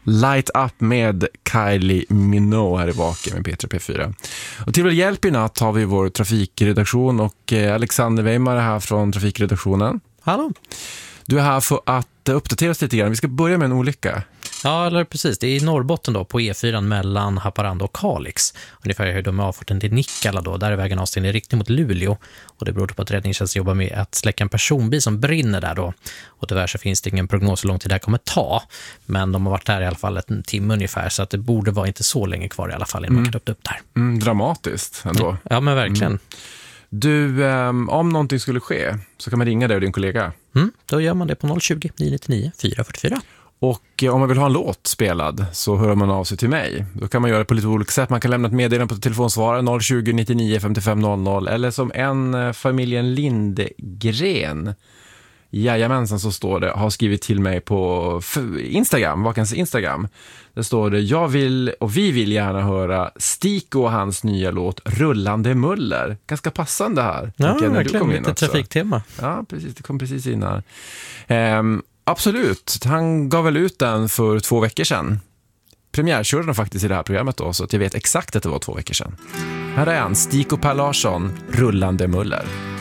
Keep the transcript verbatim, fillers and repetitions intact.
Light Up med Kylie Minogue här i Vaken med P tre P fyra. Och till vår hjälp i natt har vi vår trafikredaktion och Alexander Weimar här från trafikredaktionen. Hallå. Du är här för att uppdatera oss lite grann. Vi ska börja med en olycka. Ja, eller precis. Det är i Norrbotten då, på E fyra mellan Haparanda och Kalix. Ungefär hur de är avfarten till Nikkala då. Där är vägen avstängd i riktning mot Luleå. Och det beror på att räddningstjänsten jobbar med att släcka en personbil som brinner där då. Och tyvärr så finns det ingen prognos hur lång tid det här kommer ta. Men de har varit där i alla fall en timme ungefär. Så att det borde vara inte så länge kvar i alla fall innan mm. man kan upp där. Mm, dramatiskt ändå. Ja, men verkligen. Mm. Du, um, om någonting skulle ske så kan man ringa dig och din kollega. Mm, då gör man det på noll tjugo, nio nittionio, fyra fyrtiofyra. Och om man vill ha en låt spelad så hör man av sig till mig. Då kan man göra det på lite olika sätt. Man kan lämna ett meddelande på telefonsvarare noll tjugo, nittionio, femtiofem noll noll. Eller som en familjen Lindgren, jajamensan så står det, har skrivit till mig på Instagram, Vakens Instagram. Där står det, jag vill och vi vill gärna höra Stiko och hans nya låt Rullande Muller. Ganska passande här. Ja, verkligen, lite trafiktema. Ja, precis, det kom precis innan. Ehm, absolut, han gav väl ut den för två veckor sedan. Premiärkörde den faktiskt i det här programmet då, så att jag vet exakt att det var två veckor sedan. Här är han, Stiko Per Larsson, Rullande Muller.